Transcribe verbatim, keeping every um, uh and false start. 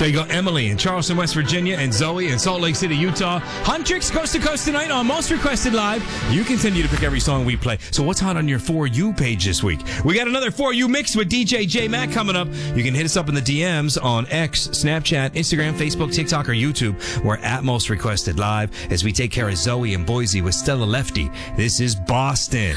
you go Emily in Charleston, West Virginia, and Zoe in Salt Lake City, Utah. Huntrix coast to coast tonight on Most Requested Live. You continue to pick every song we play. So what's hot on your For You page this week? We got another For You mix with D J J Mac coming up. You can hit us up in the D Ms on X, Snapchat, Instagram, Facebook, TikTok, or YouTube. We're at Most Requested Live as we take care of Zoe and Boise with Stella Lefty. This is Boston.